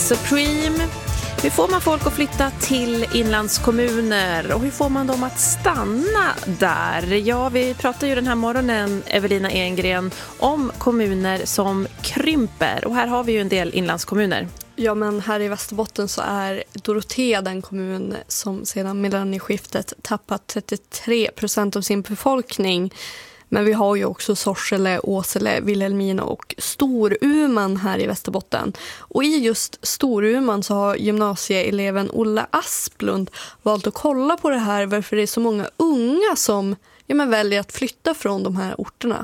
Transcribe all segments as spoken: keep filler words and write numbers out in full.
Supreme. Hur får man folk att flytta till inlandskommuner och hur får man dem att stanna där? Ja, vi pratar ju den här morgonen, Evelina Engren, om kommuner som krymper. Och här har vi ju en del inlandskommuner. Ja, men här i Västerbotten så är Dorotea den kommun som sedan millennieskiftet tappat trettiotre procent av sin befolkning. Men vi har ju också Sorsele, Åsele, Vilhelmina och Storuman här i Västerbotten. Och i just Storuman så har gymnasieeleven Olle Asplund valt att kolla på det här, varför det är så många unga som ja, men väljer att flytta från de här orterna.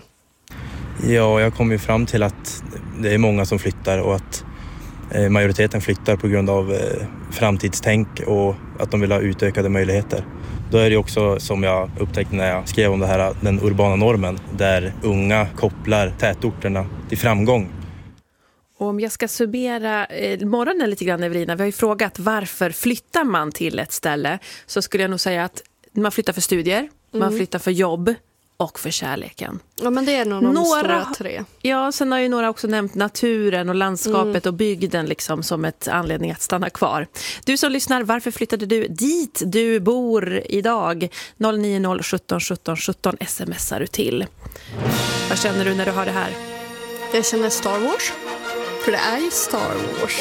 Ja, jag kom ju fram till att det är många som flyttar och att majoriteten flyttar på grund av framtidstänk och att de vill ha utökade möjligheter. Då är det också, som jag upptäckte när jag skrev om det här, den urbana normen där unga kopplar tätorterna till framgång. Och om jag ska summera eh, morgonen lite grann, Evelina, vi har ju frågat varför flyttar man till ett ställe, så skulle jag nog säga att man flyttar för studier, mm. man flyttar för jobb och för kärleken. Ja, men det är nog de några, stora tre. Ja, sen har ju några också nämnt naturen och landskapet mm. och bygden liksom som ett anledning att stanna kvar. Du som lyssnar, varför flyttade du dit du bor idag? noll nio noll sjutton sjutton sjutton smsar du till. Vad känner du när du hör det här? Jag känner Star Wars. För det är ju Star Wars.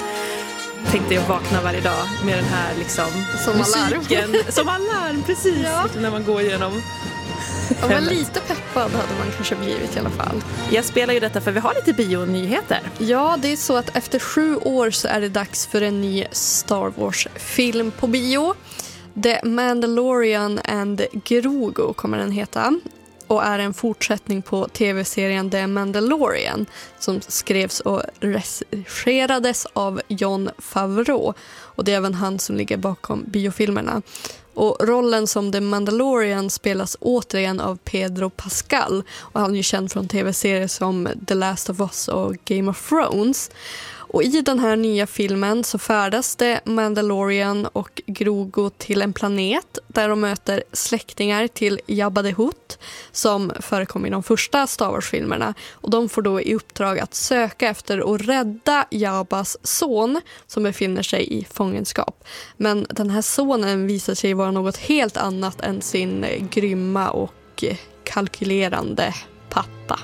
Tänkte jag vakna varje dag med den här liksom som musiken. Alarm. Som alarm, precis. Ja. När man går igenom. Ja, men lite peppad hade man kanske blivit i alla fall. Jag spelar ju detta för vi har lite bionyheter. Ja, det är så att efter sju år så är det dags för en ny Star Wars-film på bio. The Mandalorian and Grogu kommer den heta. Och är en fortsättning på tv-serien The Mandalorian som skrevs och regisserades av Jon Favreau. Och det är även han som ligger bakom biofilmerna. Och rollen som The Mandalorian spelas återigen av Pedro Pascal. Och han är ju känd från tv-serier som The Last of Us och Game of Thrones. Och i den här nya filmen så färdas det Mandalorian och Grogu till en planet där de möter släktingar till Jabba the Hutt som förekom i de första Star Wars-filmerna. Och de får då i uppdrag att söka efter och rädda Jabbas son som befinner sig i fångenskap. Men den här sonen visar sig vara något helt annat än sin grymma och kalkylerande pappa.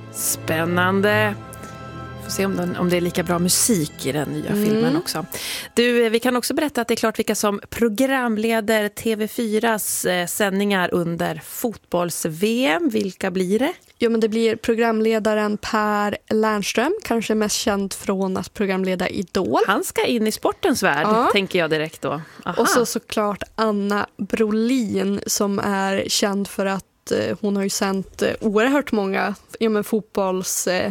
Spännande! Får se om, den, om det är lika bra musik i den nya mm. filmen också. Du, vi kan också berätta att det är klart vilka som programleder T V fyras eh, sändningar under fotbolls-V M. Vilka blir det? Ja, men det blir programledaren Per Lernström, kanske mest känd från att programleda Idol. Han ska in i sportens värld, ja. tänker jag direkt då. Aha. Och så såklart Anna Brolin som är känd för att eh, hon har ju sänt eh, oerhört många ja, men fotbolls... Eh,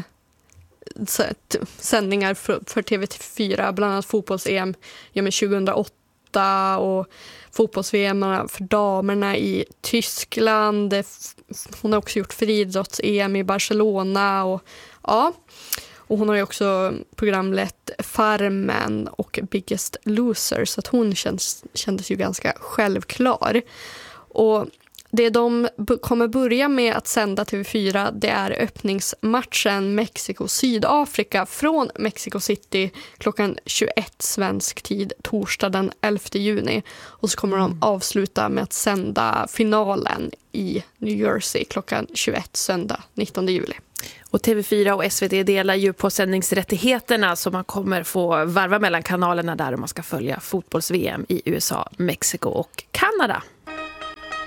sändningar för, för T V fyra, bland annat fotbolls-E M ja, med tjugohundraåtta och fotbolls-V M för damerna i Tyskland. Hon har också gjort friidrotts-E M i Barcelona och ja, och hon har ju också programlett Farmen och Biggest Loser, så att hon känns, kändes ju ganska självklar. Och det de kommer börja med att sända T V fyra, det är öppningsmatchen Mexiko-Sydafrika från Mexico City klockan tjugoett svensk tid torsdag den elfte juni. Och så kommer de avsluta med att sända finalen i New Jersey klockan tjugoett söndag nittonde juli. Och T V fyra och S V T delar ju på sändningsrättigheterna så man kommer få varva mellan kanalerna där och man ska följa fotbolls-V M i U S A, Mexiko och Kanada.